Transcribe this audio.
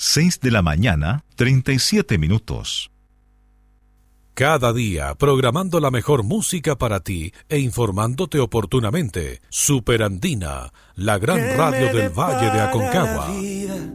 6 de la mañana, 37 minutos. Cada día programando la mejor música para ti e informándote oportunamente. Super Andina, la gran radio del Valle de Aconcagua.